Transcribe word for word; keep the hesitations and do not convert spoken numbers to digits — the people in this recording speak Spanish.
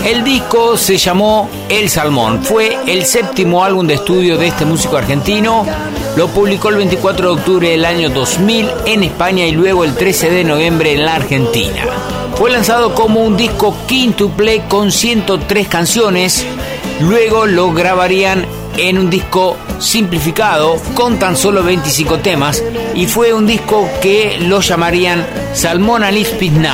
El disco se llamó El Salmón, fue el séptimo álbum de estudio de este músico argentino. Lo publicó el veinticuatro de octubre del año dos mil en España y luego el trece de noviembre en la Argentina. Fue lanzado como un disco quíntuple con ciento tres canciones. Luego lo grabarían en un disco simplificado con tan solo veinticinco temas y fue un disco que lo llamarían Salmón Alif Pizna.